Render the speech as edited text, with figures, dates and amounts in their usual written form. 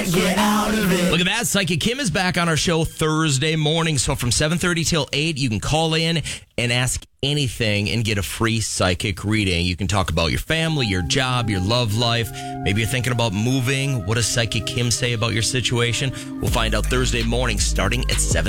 Get out of it. Look at that. Psychic Kim is back on our show Thursday morning. So from 7:30 till 8, you can call in and ask anything and get a free psychic reading. You can talk about your family, your job, your love life. Maybe you're thinking about moving. What does Psychic Kim say about your situation? We'll find out Thursday morning starting at 7.